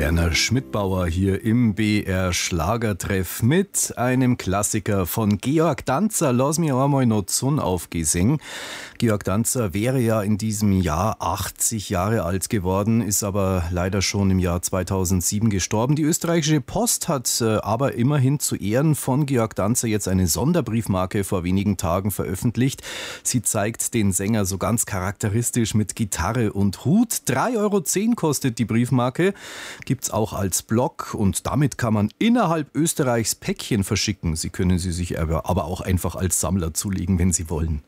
Werner Schmidbauer hier im BR Schlagertreff mit einem Klassiker von Georg Danzer. Lass mich einmal noch die Sonne aufgesehen. Georg Danzer wäre ja in diesem Jahr 80 Jahre alt geworden, ist aber leider schon im Jahr 2007 gestorben. Die österreichische Post hat aber immerhin zu Ehren von Georg Danzer jetzt eine Sonderbriefmarke vor wenigen Tagen veröffentlicht. Sie zeigt den Sänger so ganz charakteristisch mit Gitarre und Hut. 3,10 € kostet die Briefmarke. Gibt's auch als Block und damit kann man innerhalb Österreichs Päckchen verschicken. Sie können sie sich aber auch einfach als Sammler zulegen, wenn Sie wollen.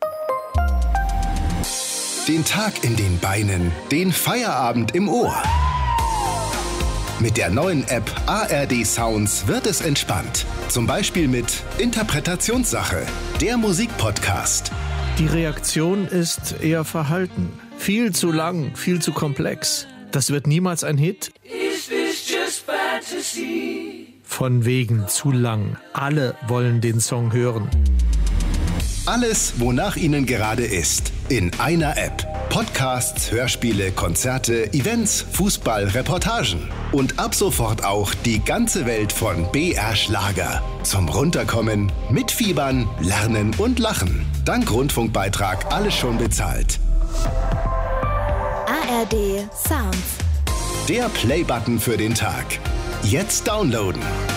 Den Tag in den Beinen, den Feierabend im Ohr. Mit der neuen App ARD Sounds wird es entspannt. Zum Beispiel mit Interpretationssache, der Musikpodcast. Die Reaktion ist eher verhalten. Viel zu lang, viel zu komplex. Das wird niemals ein Hit. Is this just fantasy? Von wegen zu lang. Alle wollen den Song hören. Alles, wonach Ihnen gerade ist, in einer App. Podcasts, Hörspiele, Konzerte, Events, Fußball, Reportagen. Und ab sofort auch die ganze Welt von BR Schlager. Zum Runterkommen, mitfiebern, lernen und lachen. Dank Rundfunkbeitrag alles schon bezahlt. ARD Sounds. Der Play-Button für den Tag. Jetzt downloaden.